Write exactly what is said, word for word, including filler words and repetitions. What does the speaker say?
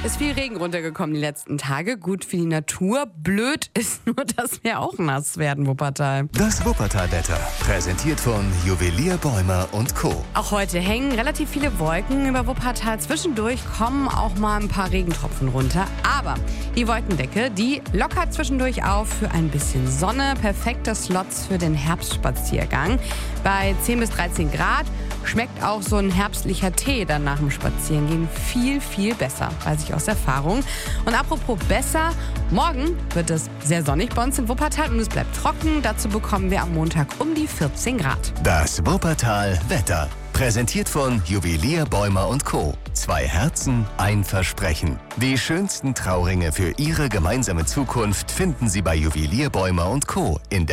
Ist viel Regen runtergekommen die letzten Tage. Gut für die Natur. Blöd ist nur, dass wir auch nass werden, Wuppertal. Das Wuppertal-Wetter, präsentiert von Juwelier Bäumer und Co. Auch heute hängen relativ viele Wolken über Wuppertal. Zwischendurch kommen auch mal ein paar Regentropfen runter. Aber die Wolkendecke, die lockert zwischendurch auf für ein bisschen Sonne. Perfekte Slots für den Herbstspaziergang. Bei zehn bis dreizehn Grad schmeckt auch so ein herbstlicher Tee dann nach dem Spazierengehen viel, viel besser, weiß ich aus Erfahrung. Und apropos besser, morgen wird es sehr sonnig bei uns in Wuppertal und es bleibt trocken. Dazu bekommen wir am Montag um die vierzehn Grad. Das Wuppertal-Wetter, präsentiert von Juwelier Bäumer und Co. Zwei Herzen, ein Versprechen. Die schönsten Trauringe für Ihre gemeinsame Zukunft finden Sie bei Juwelier Bäumer und Co. in der